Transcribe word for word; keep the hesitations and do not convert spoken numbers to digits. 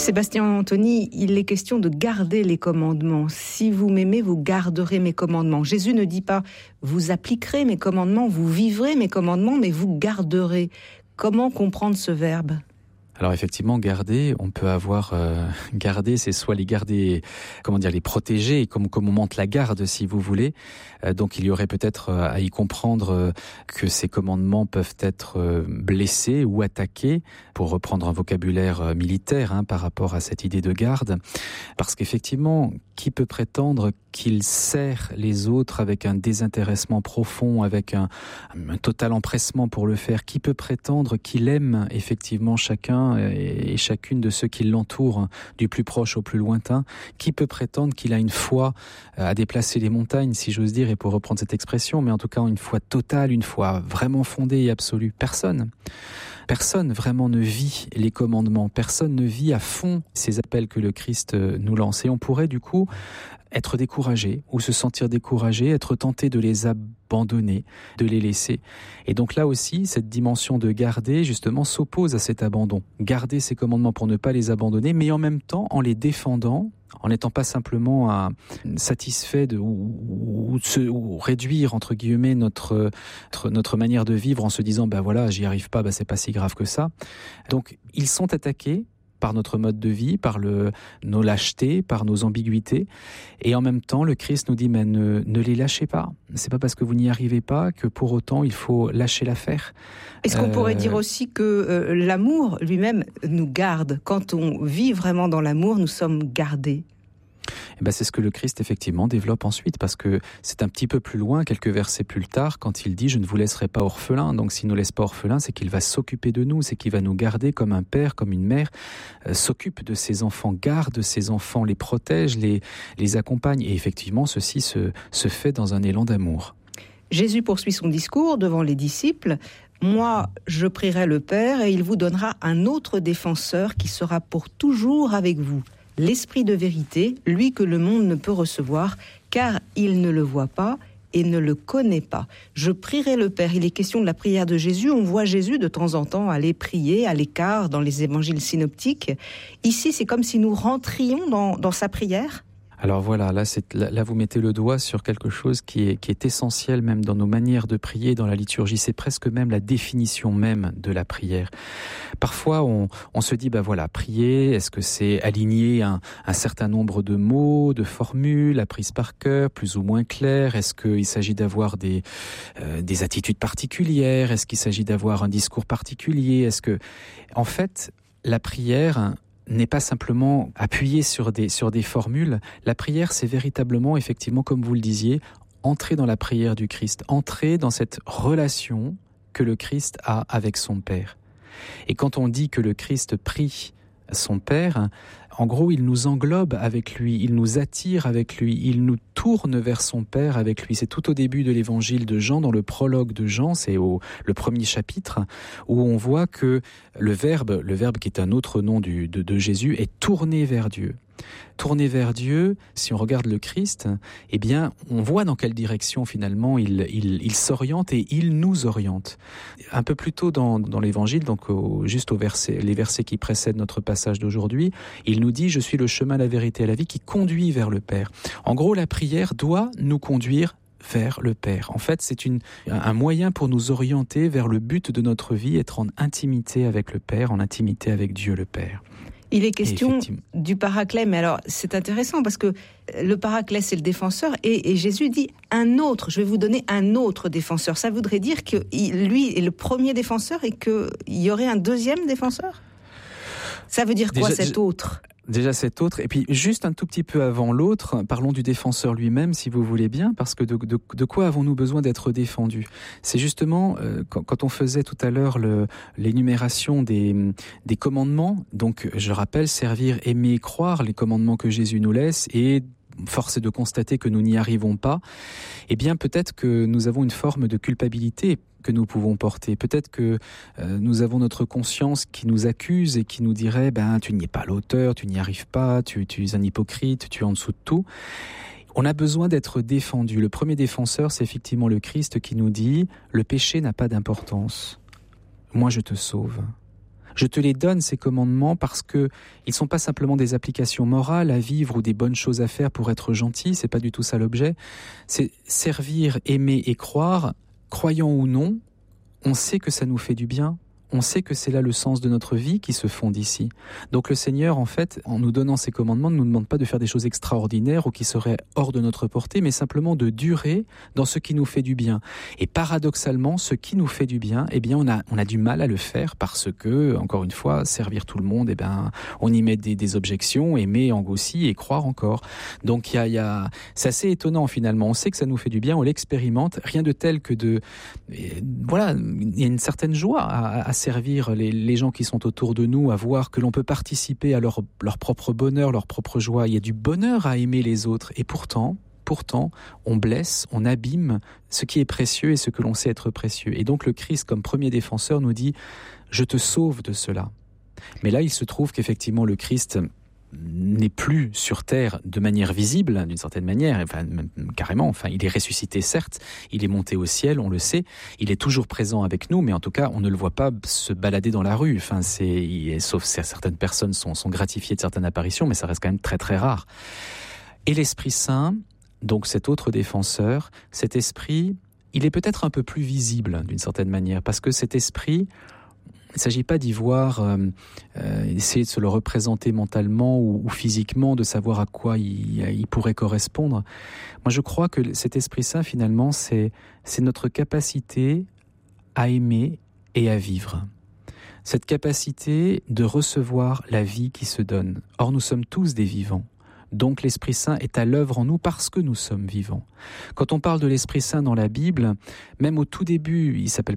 Sébastien Anthony, il est question de garder les commandements. Si vous m'aimez, vous garderez mes commandements. Jésus ne dit pas « vous appliquerez mes commandements, vous vivrez mes commandements, mais vous garderez ». Comment comprendre ce verbe ? Alors effectivement, garder, on peut avoir euh, garder, c'est soit les garder, comment dire, les protéger, comme comme on monte la garde, si vous voulez. Euh, donc il y aurait peut-être euh, à y comprendre euh, que ces commandements peuvent être euh, blessés ou attaqués, pour reprendre un vocabulaire euh, militaire hein, par rapport à cette idée de garde, parce qu'effectivement, qui peut prétendre qu'il sert les autres avec un désintéressement profond, avec un, un total empressement pour le faire? Qui peut prétendre qu'il aime effectivement chacun et chacune de ceux qui l'entourent, du plus proche au plus lointain? Qui peut prétendre qu'il a une foi à déplacer les montagnes, si j'ose dire, et pour reprendre cette expression, mais en tout cas une foi totale, une foi vraiment fondée et absolue? Personne. Personne vraiment ne vit les commandements, personne ne vit à fond ces appels que le Christ nous lance. Et on pourrait du coup être découragé ou se sentir découragé, être tenté de les abandonner, de les laisser. Et donc là aussi, cette dimension de garder, justement, s'oppose à cet abandon. Garder ces commandements pour ne pas les abandonner, mais en même temps, en les défendant, en n'étant pas simplement à, satisfait de, ou, ou, ou, ou réduire, entre guillemets, notre, notre, notre manière de vivre en se disant, ben voilà, j'y arrive pas, ben c'est pas si grave que ça. Donc, ils sont attaqués par notre mode de vie, par le, nos lâchetés, par nos ambiguïtés. Et en même temps, le Christ nous dit, mais ne, ne les lâchez pas. C'est pas parce que vous n'y arrivez pas que pour autant il faut lâcher l'affaire. Est-ce qu'on euh... pourrait dire aussi que euh, l'amour lui-même nous garde? Quand on vit vraiment dans l'amour, nous sommes gardés. Eh ben c'est ce que le Christ effectivement développe ensuite, parce que c'est un petit peu plus loin, quelques versets plus tard, quand il dit « Je ne vous laisserai pas orphelins ». Donc s'il ne nous laisse pas orphelins, c'est qu'il va s'occuper de nous, c'est qu'il va nous garder comme un père, comme une mère, euh, s'occupe de ses enfants, garde ses enfants, les protège, les, les accompagne. Et effectivement, ceci se, se fait dans un élan d'amour. Jésus poursuit son discours devant les disciples. « Moi, je prierai le Père et il vous donnera un autre défenseur qui sera pour toujours avec vous. L'Esprit de vérité, lui que le monde ne peut recevoir, car il ne le voit pas et ne le connaît pas. Je prierai le Père. » Il est question de la prière de Jésus. On voit Jésus de temps en temps aller prier à l'écart dans les évangiles synoptiques. Ici, c'est comme si nous rentrions dans, dans sa prière. Alors voilà, là, c'est, là, là vous mettez le doigt sur quelque chose qui est, qui est essentiel même dans nos manières de prier, dans la liturgie. C'est presque même la définition même de la prière. Parfois, on, on se dit, ben voilà, prier, est-ce que c'est aligner un, un certain nombre de mots, de formules, apprises par cœur, plus ou moins claires? Est-ce qu'il s'agit d'avoir des, euh, des attitudes particulières? Est-ce qu'il s'agit d'avoir un discours particulier? Est-ce que, en fait, la prière n'est pas simplement appuyé sur des, sur des formules. La prière, c'est véritablement, effectivement, comme vous le disiez, entrer dans la prière du Christ, entrer dans cette relation que le Christ a avec son Père. Et quand on dit que le Christ prie son Père, en gros, il nous englobe avec lui, il nous attire avec lui, il nous tourne vers son Père avec lui. C'est tout au début de l'évangile de Jean, dans le prologue de Jean, c'est au le premier chapitre, où on voit que le Verbe, le Verbe qui est un autre nom du, de, de Jésus, est tourné vers Dieu. Tourné vers Dieu, si on regarde le Christ, eh bien, on voit dans quelle direction finalement il, il, il s'oriente et il nous oriente. Un peu plus tôt dans, dans l'Évangile, donc au, juste au verset, les versets qui précèdent notre passage d'aujourd'hui, il nous dit « Je suis le chemin, la vérité et la vie qui conduit vers le Père ». En gros, la prière doit nous conduire vers le Père. En fait, c'est une, un moyen pour nous orienter vers le but de notre vie, être en intimité avec le Père, en intimité avec Dieu le Père. Il est question du paraclet, mais alors c'est intéressant parce que le paraclet c'est le défenseur et, et Jésus dit un autre, je vais vous donner un autre défenseur. Ça voudrait dire que il, lui est le premier défenseur et qu'il y aurait un deuxième défenseur? Ça veut dire quoi déjà, cet autre? Déjà cet autre, et puis juste un tout petit peu avant l'autre, parlons du défenseur lui-même, si vous voulez bien, parce que de, de, de quoi avons-nous besoin d'être défendus? C'est justement, euh, quand, quand on faisait tout à l'heure le, l'énumération des, des commandements, donc je rappelle, servir, aimer, croire, les commandements que Jésus nous laisse, et force est de constater que nous n'y arrivons pas, eh bien peut-être que nous avons une forme de culpabilité que nous pouvons porter. Peut-être que euh, nous avons notre conscience qui nous accuse et qui nous dirait ben, « tu n'y es pas l'auteur, tu n'y arrives pas, tu, tu es un hypocrite, tu es en dessous de tout ». On a besoin d'être défendu. Le premier défenseur, c'est effectivement le Christ qui nous dit « le péché n'a pas d'importance. Moi, je te sauve. Je te les donne, ces commandements, parce que ils sont pas simplement des applications morales à vivre ou des bonnes choses à faire pour être gentil, c'est pas du tout ça l'objet. C'est servir, aimer et croire, croyant ou non, on sait que ça nous fait du bien. On sait que c'est là le sens de notre vie qui se fonde ici. Donc le Seigneur, en fait, en nous donnant ces commandements, ne nous demande pas de faire des choses extraordinaires ou qui seraient hors de notre portée, mais simplement de durer dans ce qui nous fait du bien. Et paradoxalement, ce qui nous fait du bien, eh bien, on a, on a du mal à le faire parce que, encore une fois, servir tout le monde, eh bien, on y met des, des objections, aimer aussi et croire encore. Donc il y a, il y a, c'est assez étonnant finalement. On sait que ça nous fait du bien, on l'expérimente. Rien de tel que de, et, voilà, il y a une certaine joie à, à servir les, les gens qui sont autour de nous, à voir que l'on peut participer à leur, leur propre bonheur, leur propre joie. Il y a du bonheur à aimer les autres. Et pourtant, pourtant, on blesse, on abîme ce qui est précieux et ce que l'on sait être précieux. Et donc le Christ, comme premier défenseur, nous dit « Je te sauve de cela ». Mais là, il se trouve qu'effectivement, le Christ n'est plus sur terre de manière visible, d'une certaine manière, enfin, même, carrément, enfin, il est ressuscité certes, il est monté au ciel, on le sait, il est toujours présent avec nous, mais en tout cas, on ne le voit pas se balader dans la rue, enfin, c'est, il, sauf si certaines personnes sont, sont gratifiées de certaines apparitions, mais ça reste quand même très très rare. Et l'Esprit Saint, donc cet autre défenseur, cet esprit, il est peut-être un peu plus visible, d'une certaine manière, parce que cet esprit, il ne s'agit pas d'y voir, euh, euh, essayer de se le représenter mentalement ou, ou physiquement, de savoir à quoi il, il pourrait correspondre. Moi, je crois que cet Esprit Saint, finalement, c'est, c'est notre capacité à aimer et à vivre. Cette capacité de recevoir la vie qui se donne. Or, nous sommes tous des vivants. Donc l'Esprit Saint est à l'œuvre en nous parce que nous sommes vivants. Quand on parle de l'Esprit Saint dans la Bible, même au tout début, il s'appelle